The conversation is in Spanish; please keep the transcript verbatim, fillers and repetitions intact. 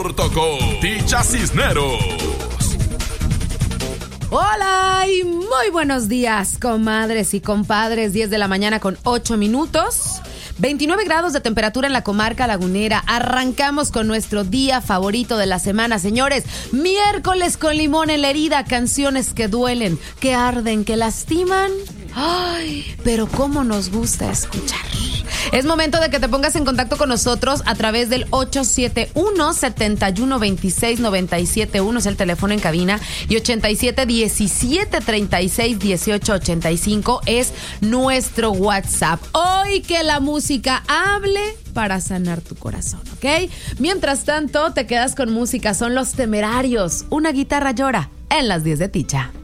corto con Ticha Cisneros. Hola y muy buenos días, comadres y compadres. diez de la mañana con ocho minutos. veintinueve grados de temperatura en la comarca lagunera. Arrancamos con nuestro día favorito de la semana, señores. Miércoles con limón en la herida. Canciones que duelen, que arden, que lastiman. Ay, pero cómo nos gusta escuchar. Es momento de que te pongas en contacto con nosotros a través del ocho siete uno, siete uno dos seis, nueve siete uno, es el teléfono en cabina, y ochenta y siete diecisiete treinta y seis dieciocho ochenta y cinco es nuestro WhatsApp. Hoy que la música hable para sanar tu corazón, ¿ok? Mientras tanto, te quedas con música. Son Los Temerarios. Una guitarra llora en las diez de Ticha.